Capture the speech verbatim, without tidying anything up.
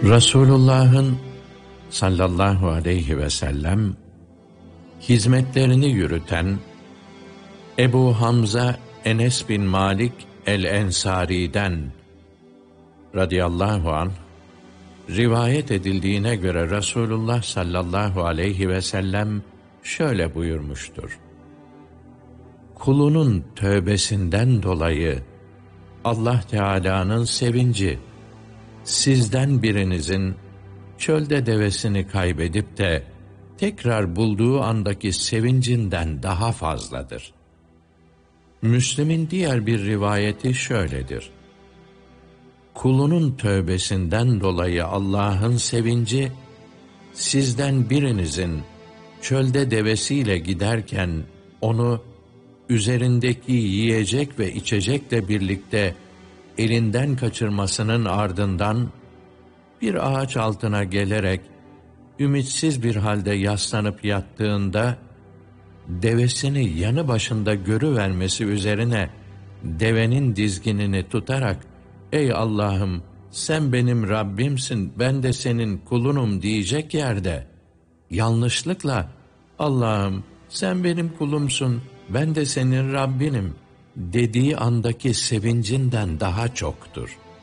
Resulullah'ın sallallahu aleyhi ve sellem hizmetlerini yürüten Ebu Hamza Enes bin Malik el-Ensari'den radıyallahu anh rivayet edildiğine göre Resulullah sallallahu aleyhi ve sellem şöyle buyurmuştur: kulunun tövbesinden dolayı Allah Teala'nın sevinci sizden birinizin çölde devesini kaybedip de tekrar bulduğu andaki sevincinden daha fazladır. Müslim'in diğer bir rivayeti şöyledir: kulunun tövbesinden dolayı Allah'ın sevinci, sizden birinizin çölde devesiyle giderken onu üzerindeki yiyecek ve içecekle birlikte elinden kaçırmasının ardından bir ağaç altına gelerek ümitsiz bir halde yaslanıp yattığında devesini yanı başında görüvermesi üzerine devenin dizginini tutarak "Ey Allah'ım, sen benim Rabbimsin, ben de senin kulunum" diyecek yerde yanlışlıkla "Allah'ım, sen benim kulumsun, ben de senin Rabbinim" dediği andaki sevincinden daha çoktur.